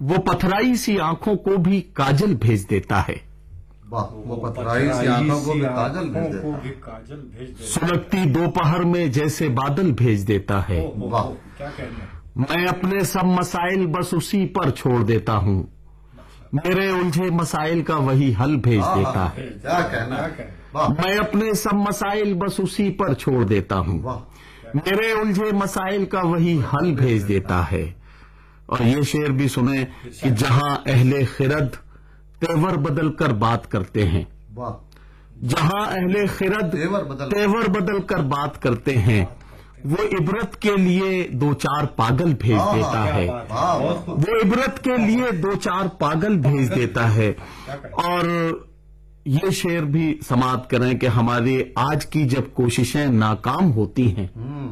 وہ पथराई सी आंखों को भी काजल भेज देता है। वाह, वो पथराई सी आंखों को भी काजल भेज देता है। सुलगती दोपहर में जैसे बादल भेज देता है। वाह, क्या कहना है? मैं अपने सब मसाइल बस उसी पर छोड़ देता हूँ। मेरे उलझे मसाइल का वही हल भेज देता है। क्या कहना है? वाह, मैं अपने सब मसाइल बस उसी पर छोड़ देता हूँ। वाह, मेरे उलझे मसाइल का वही हल भेज देता है। और ये शेर भी सुने कि जहां अहले खिरद तेवर बदल कर बात करते हैं, वाह, जहां अहले खिरद तेवर बदल कर बात करते हैं, वो इबरत के लिए दो चार पागल भेज देता है। वाह, वो इबरत के लिए दो चार पागल भेज देता है। और ये शेर भी समाप्त करें कि हमारी आज की जब कोशिशें नाकाम होती हैं,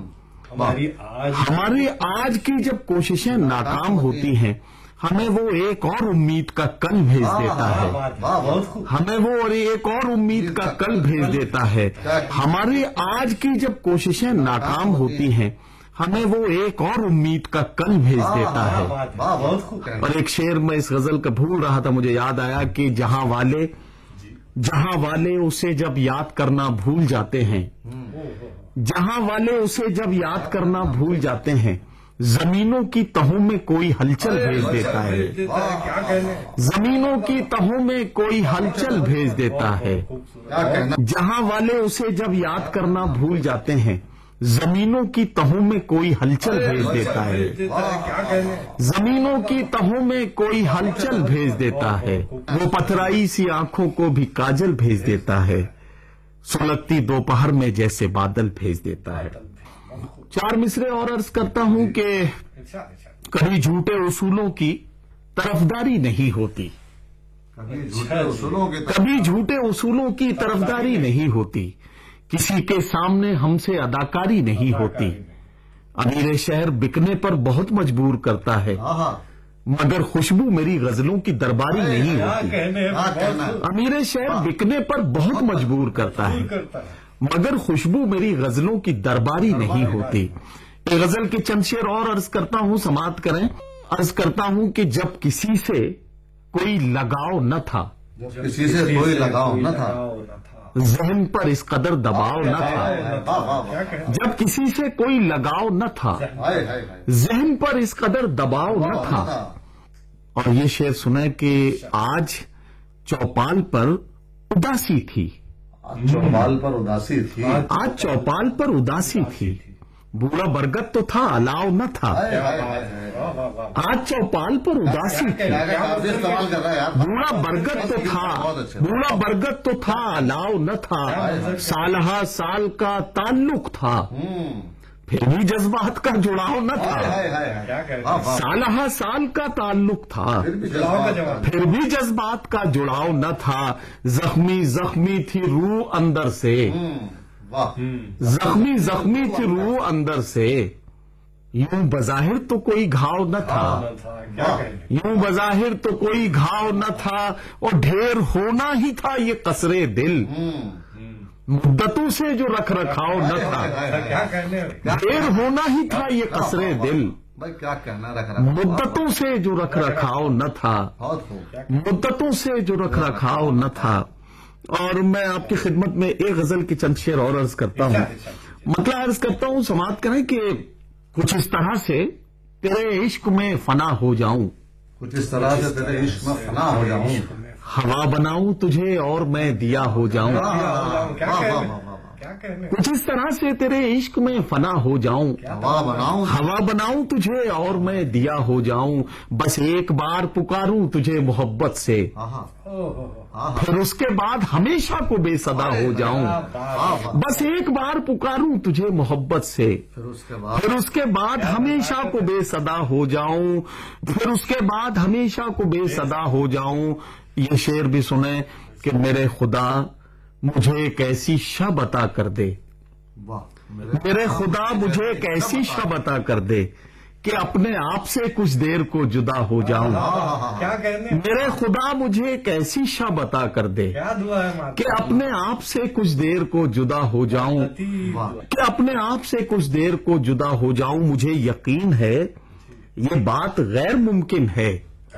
हमारी आज की जब कोशिशें नाकाम होती हैं, हमें वो एक और उम्मीद का कल भेज देता है। हमें वो और एक और उम्मीद का कल भेज देता है। हमारी आज की जब कोशिशें नाकाम होती हैं, हमें वो एक और उम्मीद का कल भेज देता है। और एक शेर में इस गजल का भूल रहा था, मुझे याद आया कि जहां वाले उसे जब याद करना भूल जाते हैं, जहां वाले उसे जब याद करना भूल जाते हैं, जमीनों की तहों में कोई हलचल भेज देता है। जमीनों की तहों में कोई हलचल भेज देता है। जहां वाले उसे जब याद करना भूल जाते हैं, जमीनों की तहों में कोई हलचल भेज देता है। जमीनों की तहों में कोई हलचल भेज देता है। वो पथराई सी आंखों को भी काजल भेज देता है। सुलगती दोपहर में जैसे बादल भेज देता है। चार मिसरे और अर्ज करता हूं कि कभी झूठे उसूलों की तरफदारी नहीं होती। कभी झूठे उसूलों की तरफदारी नहीं होती। किसी के सामने हमसे अदाकारी नहीं होती। अमीर शहर बिकने पर बहुत मजबूर करता है, मगर खुशबू मेरी गजलों की दरबारी नहीं होती। अमीर शहर बिकने पर बहुत मजबूर करता है, मगर खुशबू मेरी गजलों की दरबारी नहीं होती। एक गजल के चंद शेर और अर्ज करता हूं, समाप्त करें। अर्ज करता हूं कि जब किसी से कोई लगाव न था, किसी से कोई लगाव न था, जहन पर इस कदर दबाव न था। जब किसी से कोई लगाव न था, जहन पर इस कदर दबाव न था। और ये शेर सुने कि आज चौपाल पर उदासी थी। चौपाल पर उदासी थी। आज चौपाल पर उदासी थी। बूढ़ा बरगद तो था, अलाव न था। आज चौपाल पर उदासी थी। बूढ़ा बरगद तो था, बूढ़ा बरगद तो था, अलाव न था। सालहा साल का ताल्लुक था, फिर भी जज्बात का जुड़ाव न था। सालहा साल का ताल्लुक था, फिर भी जज्बात का जुड़ाव न था। जख्मी जख्मी थी रूह अंदर से, जख्मी जख्मी थी रूह अंदर से। यूं बज़ाहिर तो कोई घाव न था, यूं बज़ाहिर तो कोई घाव न था। और ढेर होना ही था ये कसरे दिल, मुद्दतों से जो रख रखाव न था। ढेर होना ही था ये कसरे दिल, भाई क्या कहना रख मुद्दतों से जो रख रखाव न था। मुद्दतों से जो रख रखाव न था। और मैं आपकी खिदमत में एक गजल की चंद शेर और अर्ज करता हूं, मतलब अर्ज करता हूं, समाप्त करें कि कुछ इस तरह से तेरे इश्क में फना हो जाऊं, कुछ इस तरह से तेरे इश्क में फना हो जाऊं। हवा बनाऊं तुझे और मैं दिया हो जाऊं। कुछ इस तरह से तेरे इश्क में फना हो जाऊं। हवा बनाऊं तुझे और मैं दिया हो जाऊं। बस एक बार पुकारूं तुझे मोहब्बत से, फिर उसके बाद हमेशा को बेसदा हो जाऊं। बस एक बार पुकारूं तुझे मोहब्बत से, फिर उसके बाद हमेशा को बेसदा हो जाऊं। फिर उसके बाद हमेशा को बेसदा हो जाऊं। ये शेर भी सुने कि मेरे खुदा मुझे एक ऐसी शब अता कर दे। मेरे खुदा मुझे एक ऐसी शब अता कर दे कि अपने आप से कुछ देर को जुदा हो जाऊं। क्या कहने? मेरे खुदा मुझे एक ऐसी शब अता कर दे क्या दुआ है कि अपने आप से कुछ देर को जुदा हो जाऊं। कि अपने आप से कुछ देर को जुदा हो जाऊं। मुझे यकीन है ये बात गैर मुमकिन है,